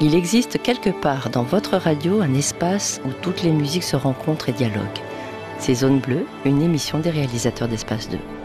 Il existe quelque part dans votre radio un espace où toutes les musiques se rencontrent et dialoguent. C'est Zone Bleue, une émission des réalisateurs d'Espace 2.